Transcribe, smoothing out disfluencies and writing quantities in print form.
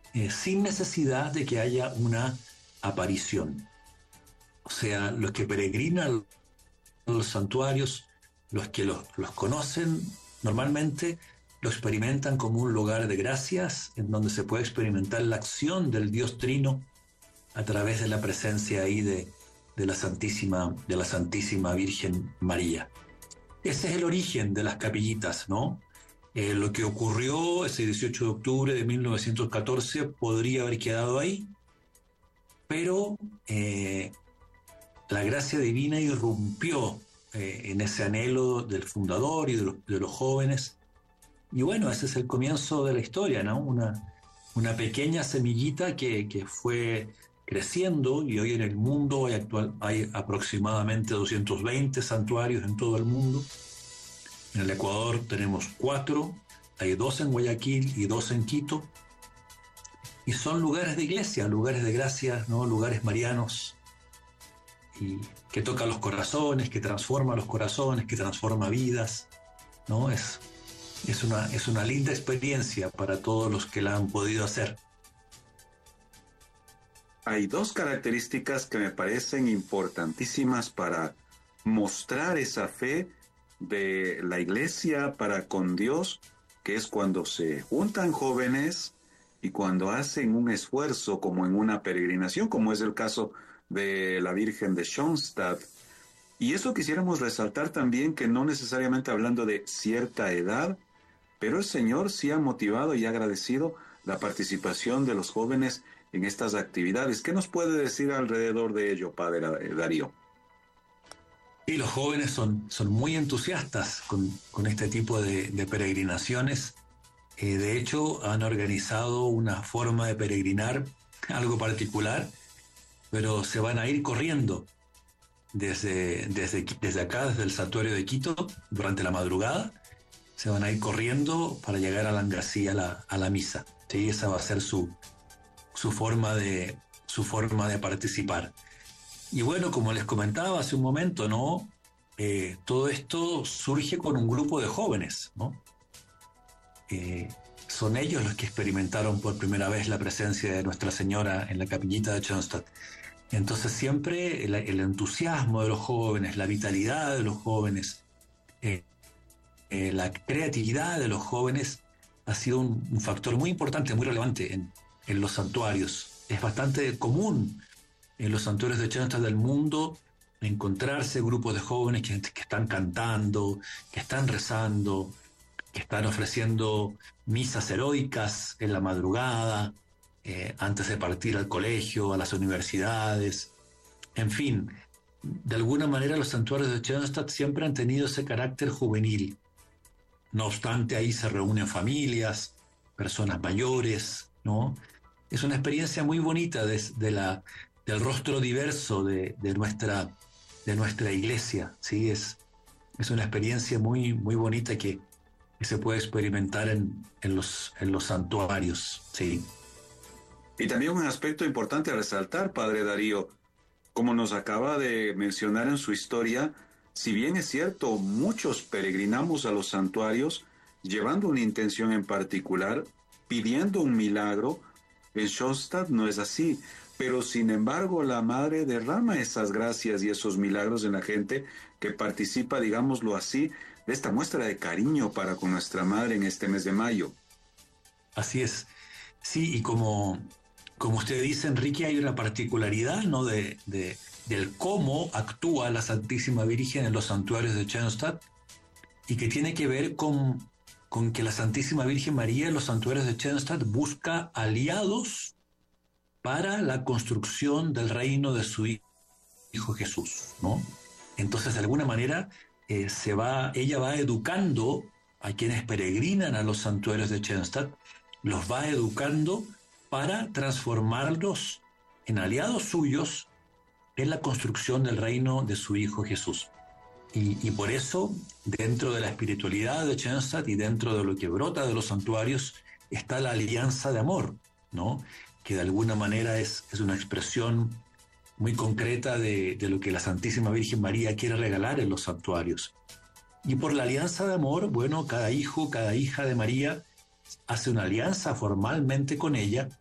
sin necesidad de que haya una aparición. O sea, los que peregrinan a los santuarios, los que los conocen normalmente, lo experimentan como un lugar de gracias en donde se puede experimentar la acción del Dios Trino a través de la presencia ahí de la Santísima Virgen María. Ese es el origen de las capillitas, ¿no? Lo que ocurrió ese 18 de octubre de 1914 podría haber quedado ahí, pero la gracia divina irrumpió en ese anhelo del fundador y de los jóvenes. Y bueno, ese es el comienzo de la historia, ¿no? Una pequeña semillita que fue creciendo, y hoy en el mundo hay aproximadamente 220 santuarios en todo el mundo. En el Ecuador tenemos 4, hay 2 en Guayaquil y 2 en Quito, y son lugares de iglesia, lugares de gracia, ¿no? Lugares marianos, y que toca los corazones, que transforma los corazones, que transforma vidas, ¿no? Es una linda experiencia para todos los que la han podido hacer. Hay 2 características que me parecen importantísimas para mostrar esa fe de la iglesia para con Dios, que es cuando se juntan jóvenes y cuando hacen un esfuerzo como en una peregrinación, como es el caso de la Virgen de Schoenstatt. Y eso quisiéramos resaltar también, que no necesariamente hablando de cierta edad, pero el Señor sí ha motivado y agradecido la participación de los jóvenes en estas actividades. ¿Qué nos puede decir alrededor de ello, Padre Darío? Y los jóvenes son muy entusiastas con este tipo de peregrinaciones. De hecho, han organizado una forma de peregrinar, algo particular, pero se van a ir corriendo desde acá, desde el santuario de Quito, durante la madrugada. Se van a ir corriendo para llegar a Langasí a la misa. ¿Sí? Esa va a ser su forma de participar. Y bueno, como les comentaba hace un momento, ¿no? Todo esto surge con un grupo de jóvenes, ¿no? Son ellos los que experimentaron por primera vez la presencia de Nuestra Señora en la capillita de Schoenstatt. Entonces siempre el entusiasmo de los jóvenes, la vitalidad de los jóvenes, la creatividad de los jóvenes ha sido un factor muy importante, muy relevante en los santuarios. Es bastante común en los santuarios de Schoenstatt del mundo encontrarse grupos de jóvenes que están cantando, que están rezando, que están ofreciendo misas heroicas en la madrugada, antes de partir al colegio, a las universidades. En fin, de alguna manera los santuarios de Schoenstatt siempre han tenido ese carácter juvenil. No obstante, ahí se reúnen familias, personas mayores, ¿no? Es una experiencia muy bonita del rostro diverso de nuestra iglesia, ¿sí? Es una experiencia muy, muy bonita que se puede experimentar en los santuarios, ¿sí? Y también un aspecto importante a resaltar, Padre Darío, como nos acaba de mencionar en su historia, si bien es cierto, muchos peregrinamos a los santuarios llevando una intención en particular, pidiendo un milagro. En Schoenstatt no es así, pero sin embargo la Madre derrama esas gracias y esos milagros en la gente que participa, digámoslo así, de esta muestra de cariño para con nuestra Madre en este mes de mayo. Así es. Sí, y como usted dice, Enrique, hay una particularidad, ¿no? del cómo actúa la Santísima Virgen en los santuarios de Schoenstatt, y que tiene que ver con que la Santísima Virgen María en los santuarios de Schoenstatt busca aliados para la construcción del reino de su Hijo Jesús, ¿no? Entonces, de alguna manera, ella va educando a quienes peregrinan a los santuarios de Schoenstatt, los va educando para transformarlos en aliados suyos en la construcción del reino de su Hijo Jesús. Y por eso, dentro de la espiritualidad de Schoenstatt y dentro de lo que brota de los santuarios, está la alianza de amor, ¿no? Que de alguna manera es una expresión muy concreta de lo que la Santísima Virgen María quiere regalar en los santuarios. Y por la alianza de amor, bueno, cada hijo, cada hija de María hace una alianza formalmente con ella,